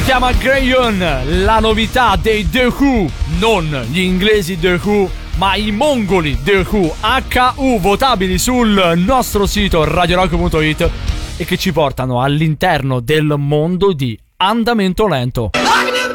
chiama Grayon, la novità dei The Who, non gli inglesi The Who, ma i mongoli The Who, HU, votabili sul nostro sito radiorock.it e che ci portano all'interno del mondo di Andamento Lento.